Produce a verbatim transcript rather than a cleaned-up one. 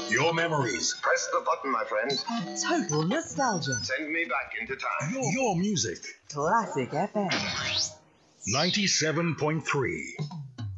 Your memories. Press the button, my friend. Total nostalgia. Send me back into time. Your, your music. Classic F M. ninety-seven point three.